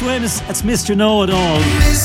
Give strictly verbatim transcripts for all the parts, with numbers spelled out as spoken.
wins. It's Mister Know-It-All.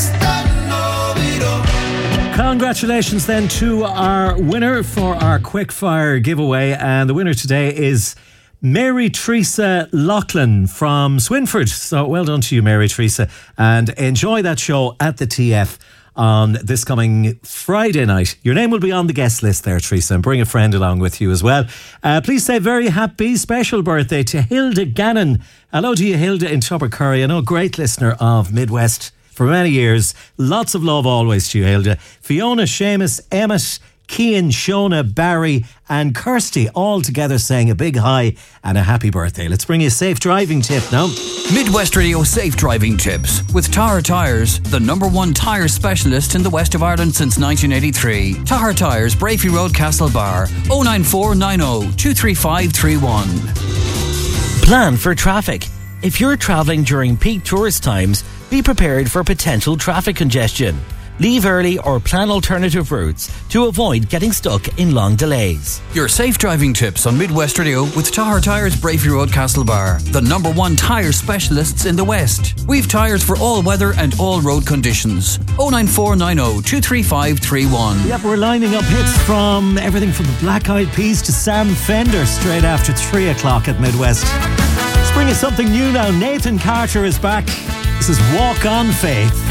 Congratulations then to our winner for our quickfire giveaway. And the winner today is Mary Teresa Loughlin from Swinford. So well done to you, Mary Teresa. And enjoy that show at the T F on this coming Friday night. Your name will be on the guest list there, Teresa, and bring a friend along with you as well. Uh, please say very happy special birthday to Hilda Gannon. Hello to you, Hilda in Tubbercurry. I know, great listener of Midwest for many years. Lots of love always to you, Hilda. Fiona, Seamus, Emmett, Cian, Shona, Barry and Kirsty all together saying a big hi and a happy birthday. Let's bring you a safe driving tip now. Midwest Radio Safe Driving Tips with Tahar Tyres, the number one tyre specialist in the west of Ireland since nineteen eighty-three. Tahar Tyres, Brafey Road, Castlebar. oh nine four nine oh two three five three one. Plan for traffic. If you're travelling during peak tourist times, be prepared for potential traffic congestion. Leave early or plan alternative routes to avoid getting stuck in long delays. Your safe driving tips on Midwest Radio with Tahar Tyres, Brafey Road, Castlebar, the number one tyre specialists in the West. We've tyres for all weather and all road conditions. oh nine four nine oh two three five three one. Yep, we're lining up hits from everything from the Black Eyed Peas to Sam Fender straight after three o'clock at Midwest. Let's bring us something new now. Nathan Carter is back. This is Walk on Faith.